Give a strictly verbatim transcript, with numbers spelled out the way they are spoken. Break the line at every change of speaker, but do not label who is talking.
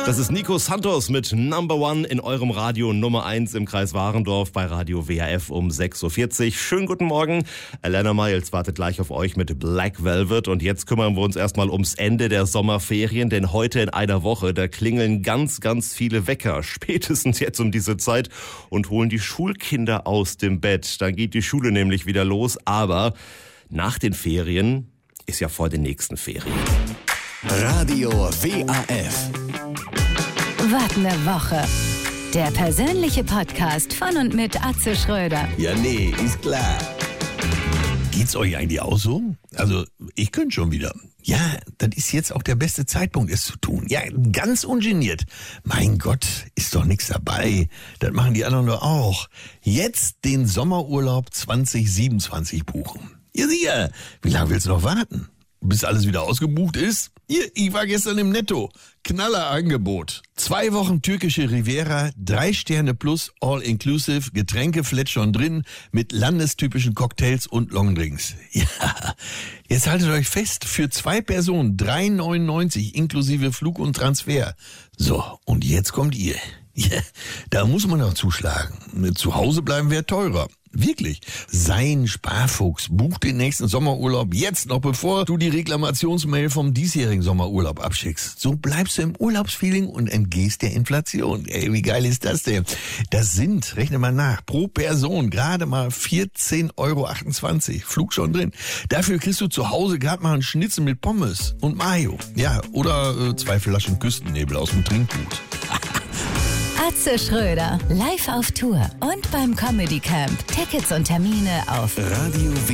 Das ist Nico Santos mit Number One in eurem Radio Nummer eins im Kreis Warendorf bei Radio W H F um sechs Uhr vierzig. Schönen guten Morgen. Alana Miles wartet gleich auf euch mit Black Velvet. Und jetzt kümmern wir uns erstmal ums Ende der Sommerferien, denn heute in einer Woche, da klingeln ganz, ganz viele Wecker, spätestens jetzt um diese Zeit, und holen die Schulkinder aus dem Bett. Dann geht die Schule nämlich wieder los, aber nach den Ferien ist ja vor den nächsten Ferien.
Radio W A F.
Was ne Woche. Der persönliche Podcast von und mit Atze Schröder.
Ja, nee, ist klar. Geht's euch eigentlich auch so? Also, ich könnte schon wieder. Ja, das ist jetzt auch der beste Zeitpunkt, es zu tun. Ja, ganz ungeniert. Mein Gott, ist doch nichts dabei. Das machen die anderen doch auch. Jetzt den Sommerurlaub zwanzig siebenundzwanzig buchen. Ja, sicher. Wie lange willst du noch warten? Bis alles wieder ausgebucht ist? Hier, ich war gestern im Netto. Knallerangebot. Zwei Wochen türkische Riviera, drei Sterne plus, all inclusive, Getränke flat schon drin, mit landestypischen Cocktails und Longdrinks. Ja, jetzt haltet euch fest, für zwei Personen drei neunundneunzig inklusive Flug und Transfer. So, und jetzt kommt ihr. Ja, da muss man doch zuschlagen. Zu Hause bleiben wäre teurer. Wirklich. Sei ein Sparfuchs. Buch den nächsten Sommerurlaub jetzt noch, bevor du die Reklamationsmail vom diesjährigen Sommerurlaub abschickst. So bleibst du im Urlaubsfeeling und entgehst der Inflation. Ey, wie geil ist das denn? Das sind, rechne mal nach, pro Person gerade mal vierzehn Euro achtundzwanzig. Flug schon drin. Dafür kriegst du zu Hause gerade mal einen Schnitzel mit Pommes und Mayo. Ja, oder äh, zwei Flaschen Küstennebel aus dem Trinkgut.
Atze Schröder, live auf Tour und beim Comedy Camp. Tickets und Termine auf
Radio W